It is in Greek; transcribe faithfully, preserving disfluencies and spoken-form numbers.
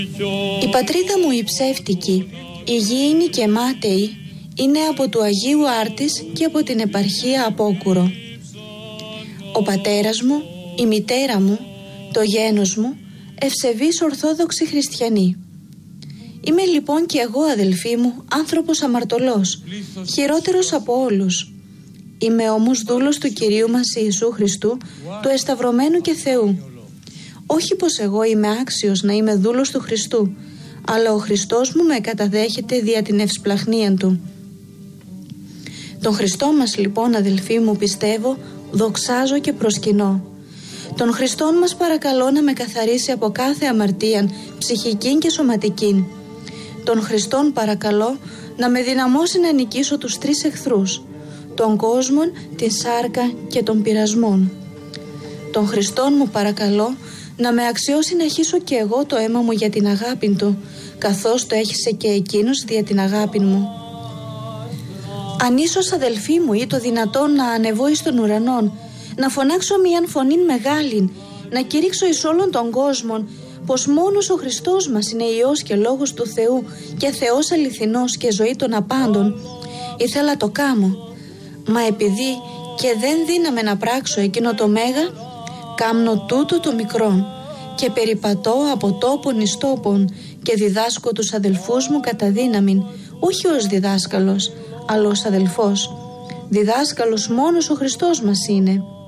Η πατρίδα μου η ψεύτικη, υγιεινή και μάταιη, είναι από του Αγίου Άρτης και από την επαρχία Απόκουρο. Ο πατέρας μου, η μητέρα μου, το γένος μου, ευσεβείς ορθόδοξοι χριστιανοί. Είμαι λοιπόν και εγώ, αδελφοί μου, άνθρωπος αμαρτωλός, χειρότερος από όλους. Είμαι όμως δούλος του Κυρίου μας Ιησού Χριστού, του εσταυρωμένου και Θεού. Όχι πως εγώ είμαι άξιος να είμαι δούλος του Χριστού, αλλά ο Χριστός μου με καταδέχεται δια την ευσπλαχνία Του. Τον Χριστό μας λοιπόν, αδελφοί μου, πιστεύω, δοξάζω και προσκυνώ. Τον Χριστόν μας παρακαλώ να με καθαρίσει από κάθε αμαρτίαν, ψυχική και σωματική. Τον Χριστόν παρακαλώ να με δυναμώσει να νικήσω τους τρεις εχθρούς, τον κόσμον, την σάρκα και των πειρασμών. Τον Χριστόν μου παρακαλώ να με αξιώσει να χύσω και εγώ το αίμα μου για την αγάπη Του, καθώς το έχισε και εκείνος δια την αγάπη μου. Αν ίσως, αδελφοί μου, ή το δυνατόν να ανεβώ εις των ουρανών, να φωνάξω μίαν φωνήν μεγάλην, να κηρύξω εις όλων των κόσμων πως μόνος ο Χριστός μας είναι Υιός και Λόγος του Θεού και Θεός αληθινός και ζωή των απάντων, ήθελα το κάμω. Μα επειδή και δεν δύναμε να πράξω εκείνο το μέγα, κάμνω τούτο το μικρό και περιπατώ από τόπον εις τόπον και διδάσκω τους αδελφούς μου κατά δύναμην, όχι ως διδάσκαλος, αλλά ως αδελφός. Διδάσκαλος μόνος ο Χριστός μας είναι.